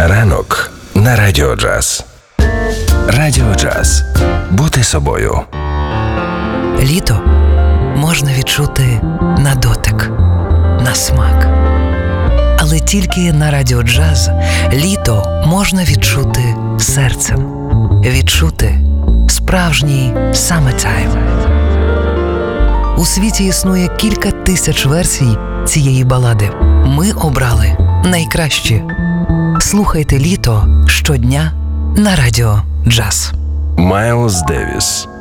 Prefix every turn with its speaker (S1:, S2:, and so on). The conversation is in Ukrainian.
S1: Ранок на Радіо Джаз. Радіо Джаз. Бути собою.
S2: Літо можна відчути на дотик, на смак. Але тільки на Радіо Джаз літо можна відчути серцем. Відчути справжній summertime. У світі існує кілька тисяч версій цієї балади. Ми обрали найкращі. Слухайте літо щодня на Радіо Джаз.
S1: Майлз Девіс.